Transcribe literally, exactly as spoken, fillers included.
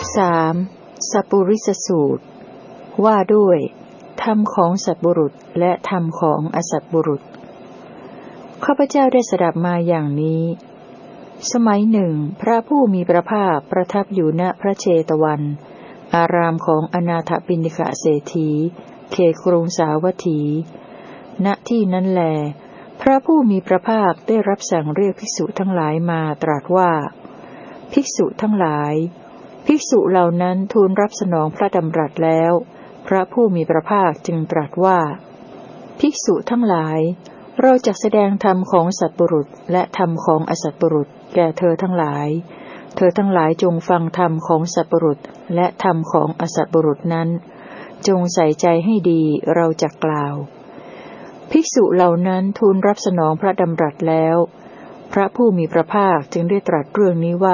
สามสัพปุริสสูตรว่าด้วยธรรมของสัตบุรุษและธรรมของอสัตบุรุษข้าพเจ้าได้สดับมาอย่างนี้สมัยหนึ่งพระผู้มีพระภาคประทับอยู่ณพระเชตวันอารามของอนาถปิณฑิกเศรษฐีเขตกรุงสาวัตถีณที่นั้นแลพระผู้มีพระภาคได้รับสั่งเรียกภิกษุทั้งหลายมาตรัสว่าภิกษุทั้งหลายภิกษุเหล่านั้นทูลรับสนองพระดำรัสแล้วพระผู้มีพระภาคจึงตรัสว่าภิกษุทั้งหลายเราจะแสดงธรรมของสัตบุรุษและธรรมของอสัตบุรุษแก่เธอทั้งหลายเธอทั้งหลายจงฟังธรรมของสัตบุรุษและธรรมของอสัตบุรุษนั้นจงใส่ใจให้ดีเราจะกล่าวภิกษุเหล่านั้นทูลรับสนองพระดำรัสแล้วพระผู้มีพระภาคจึงได้ตรัสเรื่องนี้ว่า